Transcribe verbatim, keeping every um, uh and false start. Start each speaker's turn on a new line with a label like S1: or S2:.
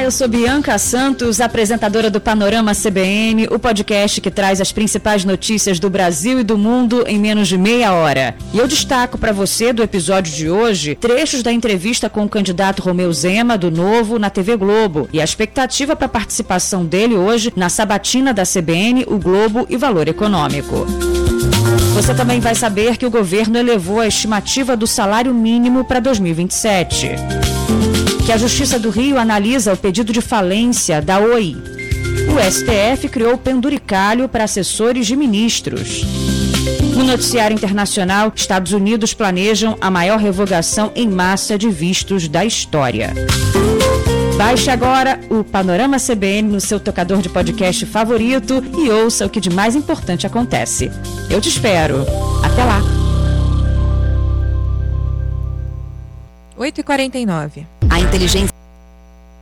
S1: eu sou Bianca Santos, apresentadora do Panorama C B N, o podcast que traz as principais notícias do Brasil e do mundo em menos de meia hora. E eu destaco para você do episódio de hoje trechos da entrevista com o candidato Romeu Zema, do Novo, na T V Globo, e a expectativa para a participação dele hoje na sabatina da C B N, o Globo e Valor Econômico. Você também vai saber que o governo elevou a estimativa do salário mínimo para dois mil e vinte e sete. Que a Justiça do Rio analisa o pedido de falência da Oi. O S T F criou penduricalho para assessores de ministros. No noticiário internacional, Estados Unidos planejam a maior revogação em massa de vistos da história. Baixe agora o Panorama C B N no seu tocador de podcast favorito e ouça o que de mais importante acontece. Eu te espero. Até lá.
S2: oito e quarenta e nove.
S1: A inteligência